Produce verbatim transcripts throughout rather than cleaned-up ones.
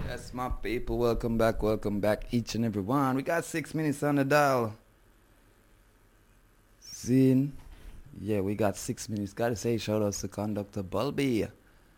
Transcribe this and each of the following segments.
Yes, my people, welcome back, welcome back, each and every one. We got six minutes on the dial. Zine. Yeah, we got six minutes. Gotta say, shout out to Conductor Bulby.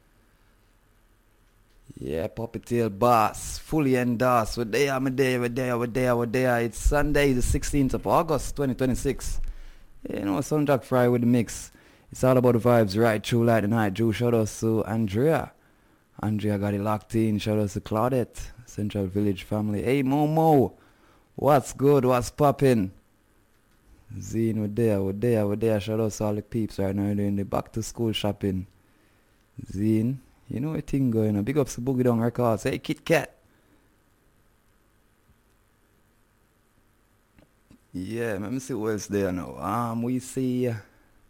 Yeah, Puppy Tail Boss, fully endorsed. We're there, I'm there, we're there, we're there, we're there. It's Sunday, the sixteenth of August, twenty twenty-six. Yeah, you know, Soundtrack Friday with the mix. It's all about the vibes, right through light and night. Drew, shout out to Andrea. Andrea got it locked in. Shout out to Claudette, Central Village family. Hey, Momo, what's good? What's poppin'? Zine, we're there, we're there, we're there. Shout out to all the peeps right now doing the back to school shopping. Zine, you know what thing going on. Big ups to Boogie Down Records. Hey, Kit Kat. Yeah, let me see what else there now. Um, we see uh,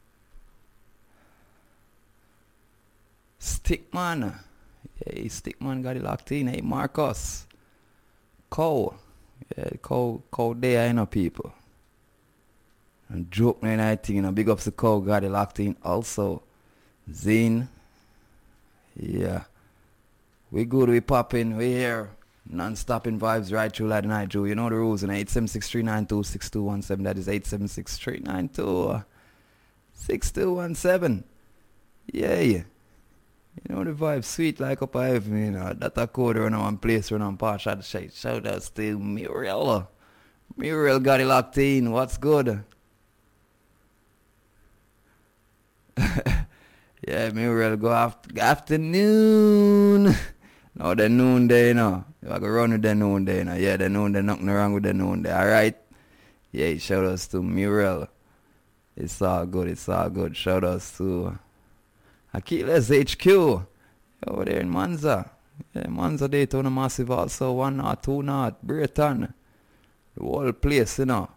Stickman. Hey, Stickman got it locked in. Hey, Marcus. Cole. Yeah, Cole, Cole there, you know, people. And joke man, I think, you know, big ups to Cole, got it locked in also. Zine. Yeah. We good, we popping, we here. Non-stopping vibes right through like the night, Joe. You know the rules, in eight seven six, three nine two, six two one seven. That is eight seven six, three nine two, six two one seven. Yeah, yeah. You know the vibe, sweet like up heaven, you know. That a code run on place, run on part, shout out, shout out to Muriel. Muriel got it locked in, what's good? Yeah, Muriel go after afternoon. No, the noonday, you know. You have to run with the noonday, you know. Yeah, the noonday, nothing wrong with the noonday, alright? Yeah, shout outs to Muriel. It's all good, it's all good. Shout outs to Achilles H Q over there in Monza. Yeah, Monza Daytona Massive also, one knot, two knot, Brayton. The whole place, you know.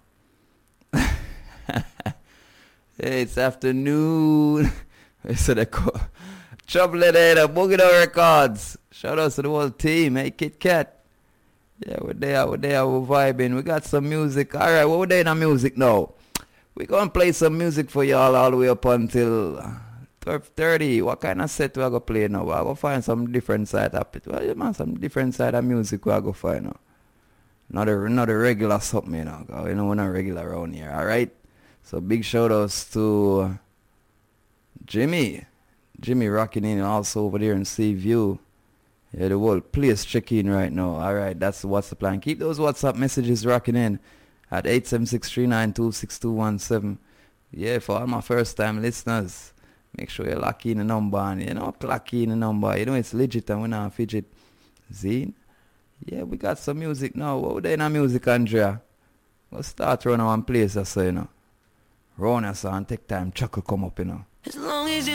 Hey, it's afternoon. So they call Trouble there, the Boogie Down Records. Shout out to the whole team. Hey, Kit Kat. Yeah, we're there, we're there, we're vibing. We got some music. Alright, what we're doing on music now? We're going to play some music for y'all all the way up until twelve thirty. What kind of set we are going to play now? We're going to find some different side of it. Well, you man, some different side of music we are going to find now. Not a, not a regular something, you know. You know, we're not regular around here, alright? So big shout outs to Jimmy. Jimmy rocking in also over there in Seaview. Yeah, the whole place checking right now. Alright, that's what's the plan. Keep those WhatsApp messages rocking in at eight seven six, three nine two, six two one seven. Yeah, for all my first time listeners, make sure you lock in the number and, you know, clock in the number. You know, it's legit and we're not fidget. Zine? Yeah, we got some music now. What we doing on music, Andrea? Let's start running one place, I say, you know. Run us and take time, chuckle come up, you know. As long as you